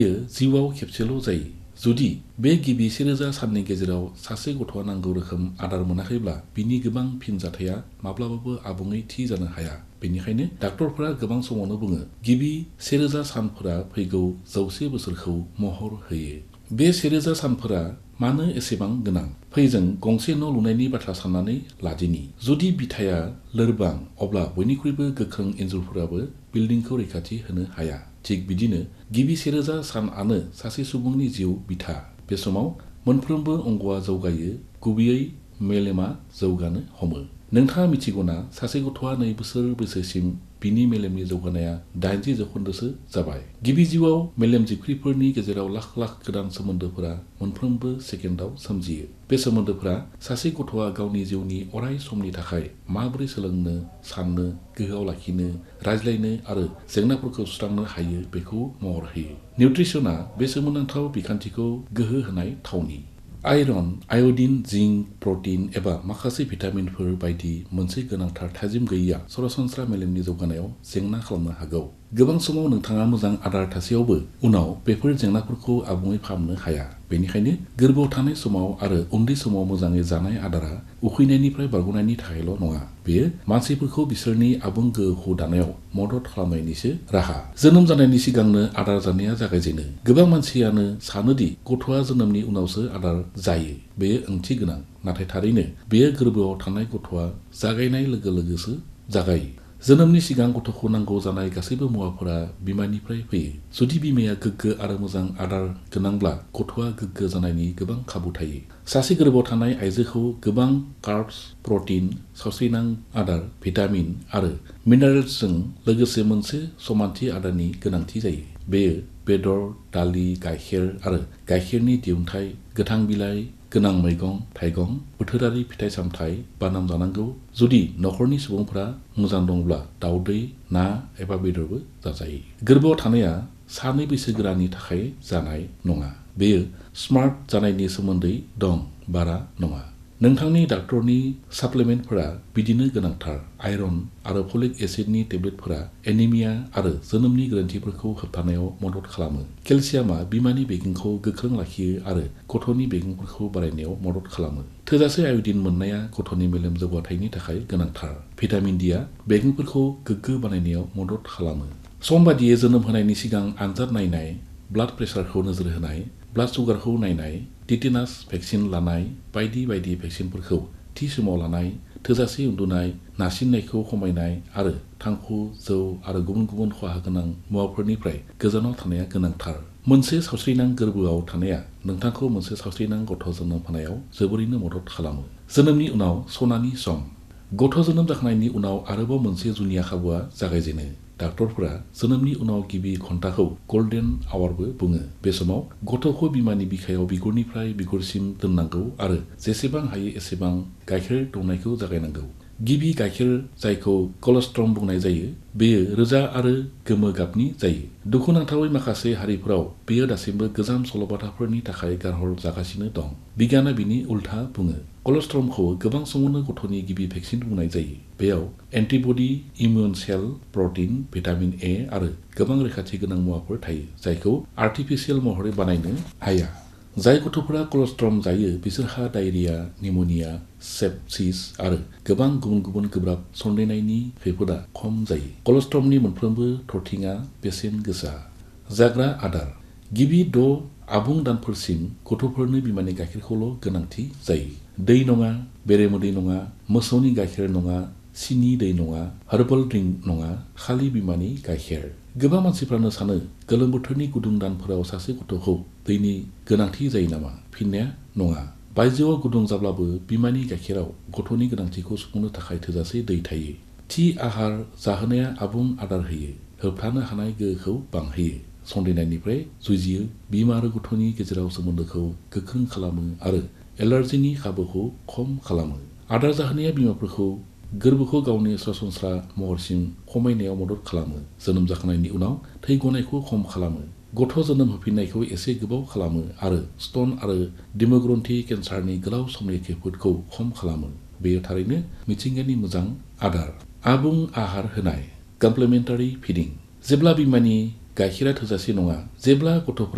जिउआव खेबसेल' जायो। जुदि बे गिबि 1000 साननि गेजेराव सासे गथ'आ नांगौ रोखोम आदार मोनाखैब्ला बिनि गोबां फिनजाथाया माब्लाबाबो आबुङै थि जानो हाया। बेनिखायनो डाक्टरफोरा गोबां समावनो बुङो गिबि 1000 सानफोरा फैगौ 100 बोसोरखौ महर होयो। बे 1000 सानफोरा मानो एसेबां गोनां? फै जों गंसे न' लुनायनि बाथ्रा साननानै लादिनि। जुदि बिथाया लोरबां अब्ला बयनिख्रुइबो गोख्रों इन्जुरफोराबो बिल्डिंखौ रैखाथि होनो हाया। थिग बिदिनो गिबि 1000 सानआनो सासे सुबुंनि जिउ बिथा। बे समाव मोनफ्रोमबो अंगआ जौगायो, गुबैयै मेलेमा जौगानो हमो। नोंथाङा मिथिगौना सासे गथ'आ 2 बोसोर बैसोसिम बिनि मेलेमनि जौगानाया 80% जाबाय। गिबि जिउआव मेलेमजिबख्रिफोरनि गेजेराव लाख लाख गोदान सोमोन्दोफोरा मोनफ्रोमबो सेकेन्डआव सोमजियो। बे सोमोन्दोफोरा सासे गथ'आ गावनि जिउनि अराय समनि थाखाय माबोरै सोलोंनो, साननो, गोहोआव लाखिनो, रायज्लायनो आरो जेंनाफोरखौ सुस्रांनो हायो बेखौ महर होयो। निउट्रिसनआ बे सोमोनांथाव बिखान्थिखौ गोहो होनाय थावनि। आयरन, आयडिन, जिंक, प्रटिन एबा माखासे भिटामिनफोर बायदि मोनसे गोनांथार थाजिम गैयैआ सरासनस्रा मेलेमनि जौगानायाव जेंना खालामनो हागौ। गोबां समाव नोंथाङा मोजां आदार थासेयावबो उनाव बेफोर जेंनाफोरखौ आबुङै फाहामनो हाया। बेनिखायनो गोरबोआव थानाय समाव आरो उन्दै समाव मोजाङै जानाय आदारा उखैनायनिफ्राय बारग'नायनि थाखायल' नङा, बेयो मानसिफोरखौ बिसोरनि आबुं गोहोखौ दानायाव मदद खालामनायनिसो राहा। जोनोम जानायनि सिगांनो आदार जानाया जागायजेनो। गोबां मानसियानो सानोदि गथ'आ जोनोमनि उनावसो आदार जायो। बेयो ओंथि गोनां, नाथाय थारैनो बेयो गोरबोआव थानाय गथ'आ जागायनाय लोगो लोगोसो जागायो। जोनोमनि सिगां गथ'खौ नांगौ जानाय गासैबो मुवाफोरा बिमानिफ्राय फैयो। जुदि बिमाया गोग्गो आरो मोजां आदार गोनांब्ला गथ'आ गोग्गो जानायनि गोबां खाबु थायो। सासे गोरबोआव थानाय आइजोखौ गोबां कार्ब्स, प्रटिन, सावस्रिनां आदार, भिटामिन आरो मिनारेल्सजों लोगोसे मोनसे समानथि आदारनि गोनांथि जायो। बेयो बेदर, दालि, गाइखेर आरो गाइखेरनि दिहुनथाय, गोथां बिलाइ गोनां मैगं-थाइगं, बोथोरारि फिथाइ-सामथाइ, बादाम जानांगौ। जुदि नखरनि सुबुंफोरा मोजां दंब्ला दाउदै, ना एबा बेदरबो जाजायो। गोरबोआव थानाया सानै बैसोगोरानि थाखाय जानाय नङा। बेयो स्मार्ट जानायनि सोमोन्दै दं, बारा नङा। नोंथांनि डाक्टरनि साप्लिमेन्टफोरा बिदिनो गोनांथार। आयरन आरो फलिक एसिडनि टेब्लेटफोरा एनिमिया आरो जोनोमनि गोरोन्थिफोरखौ होबथानायाव मदद खालामो। केलसियामआ बिमानि बेगेंखौ गोख्रों लाखियो आरो गथ'नि बेगेंफोरखौ बारायनायाव मदद खालामो। थोजासे आयडिन मोननाया गथ'नि मेलेम जौगाथायनि थाखाय गोनांथार। भिटामिन डिआ बेगेंफोरखौ गोग्गो बानायनायाव मदद खालामो। सम बादियै जोनोम होनायनि सिगां आनजाद नायनाय, ब्लाड प्रेसारखौ नोजोर होनाय, ब्लाड सुगारखौ नायनाय, टिटेनास भेक्सिन लानाय, बायदि बायदि भेक्सिनफोरखौ थि समाव लानाय, थोजासे उन्दुनाय, नारसिननायखौ खमायनाय आरो थांखु, जौ आरो गुबुन गुबुन खहा गोनां मुवाफोरनिफ्राय गोजानाव थानाया गोनांथार। मोनसे सावस्रिनां गोरबोआव थानाया नोंथांखौ मोनसे सावस्रिनां गथ' जोनोम होनायाव जोबोरैनो मदद खालामो। जोनोमनि उनाव सनानि सम। गथ' जोनोम जाखांनायनि उनाव आरोबाव मोनसे जुनिया खाबुआ जागायजेनो। डाक्टरफोरा जोनोमनि उनाव गिबि घन्टाखौ गल्डेन आवारबो बुङो। बे समाव गथ'खौ बिमानि बिखायाव बिगुरनिफ्राय बिगुरसिम दोननांगौ आरो जेसेबां हायो एसेबां गाइखेर दौनायखौ जागायनांगौ। गिबि गाइखेर, जायखौ कलस्ट्रम बुंनाय जायो, बेयो रोजा आरो गोमो गाबनि जायो। दुखुनांथावै माखासे हारिफोराव बेयो दासिमबो गोजाम सल'बाथाफोरनि थाखाय गारहरजागासिनो दं। बिगियाना बिनि उल्था बुङो। कलस्ट्रमखौ गोबां समावनो गथ'नि गिबि भेक्सिन बुंनाय जायो। बेयाव antibody, immune sale, protein, vitamin A आरो गोबां रैखाथि गोनां मुवाफोर थायो, जायखौ आर्टिफिसियेल महरै बानायनो हाया। जाय गथ'फोरा कलस्ट्रम जायो बिसोरहा डायरिया, निम'निया, सेप्सिस आरो गोबां गुबुन गुबुन गोब्राब सन्देरनायनि खैफोदआ खम जायो। कलस्ट्रमनि मोनफ्रोमबो थरथिंआ बेसेन गोसा। जाग्रा आदार। गिबि 6 आबुं दानफोरसिम गथ'फोरनो बिमानि गाइखेरखौल' गोनांथि जायो। दै नङा, बेरेमोदै नङा, मोसौनि गाइखेर नङा, सिनि दै नङा, हार्बेल ड्रिंक नङा, खालि बिमानि गाइखेर। गोबां मानसिफ्रानो सानो गोलोम बोथोरनि गुदुं दानफोराव सासे गथ'खौ दैनि गोनांथि जायो नामा? फिननाया नङा। बायजोआव गुदुं जाब्लाबो बिमानि गाइखेराव गथ'नि गोनांथिखौ सुफुंनो थाखाय थोजासे दै थायो। थि आहार जाहोनाया आबुं आदार होयो, होबथानो हानाय गोहोखौ बांहोयो, सन्देरनायनिफ्राय जुजियो, बिमा आरो गथ'नि गेजेराव सोमोन्दोखौ गोख्रों खालामो आरो एलार्जिनि खाबुखौ खम खालामो। आदार जाहोनाया बिमाफोरखौ गोर्बोखौ गावनि सरासनस्रा महरसिम खमायनायाव मदद खालामो, जोनोम जाखांनायनि उनाव थै गनायखौ खम खालामो, गथ' जोनोम होफिननायखौ एसे गोबाव खालामो आरो स्तन आरो डिम्बग्रन्थि केन्सारनि गोलाव समनि खैफोदखौ खम खालामो। बेयो थारैनो मिथिंगानि मोजां आदार। आबुं आहार होनाय, कमप्लिमेन्टारि फिडिं। जेब्ला बिमानि गाइखेरा थोजासे नङा, जेब्ला गथ'फोरा